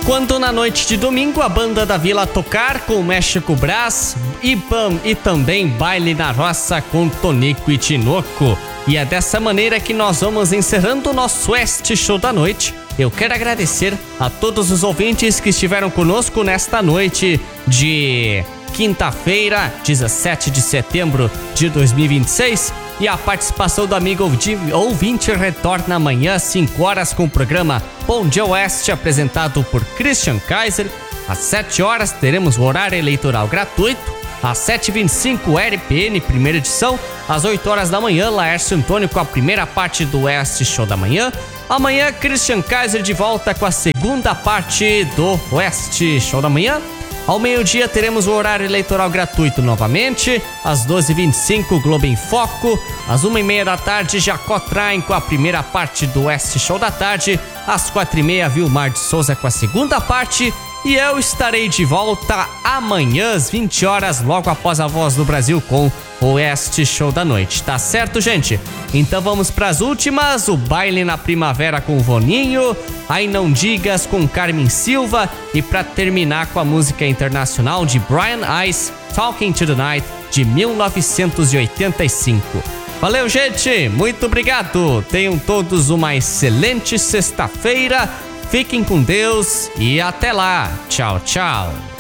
Quando na noite de domingo a banda da Vila tocar com México Brás, IPAM e também Baile na Roça com Tonico e Tinoco. E é dessa maneira que nós vamos encerrando o nosso Oeste Show da noite. Eu quero agradecer a todos os ouvintes que estiveram conosco nesta noite de quinta-feira, 17 de setembro de 2026. E a participação do amigo ouvinte retorna amanhã às 5 horas com o programa Bom Dia Oeste, apresentado por Christian Kaiser. Às 7 horas teremos o horário eleitoral gratuito. Às 7h25, RPN, primeira edição. Às 8 horas da manhã, Laércio Antônio com a primeira parte do Oeste Show da manhã. Amanhã, Christian Kaiser de volta com a segunda parte do Oeste Show da manhã. Ao meio-dia teremos o horário eleitoral gratuito novamente. Às 12h25, Globo em Foco. Às 1h30 da tarde, Jacó Traem com a primeira parte do Oeste Show da tarde. Às 4h30, Vilmar de Souza com a segunda parte. E eu estarei de volta amanhã às 20 horas, logo após a Voz do Brasil com o Oeste Show da noite. Tá certo, gente? Então vamos pras últimas. O Baile na Primavera com o Voninho. Aí Não Digas com Carmen Silva. E pra terminar com a música internacional de Brian Ice, Talking to the Night, de 1985. Valeu, gente! Muito obrigado! Tenham todos uma excelente sexta-feira. Fiquem com Deus e até lá. Tchau, tchau.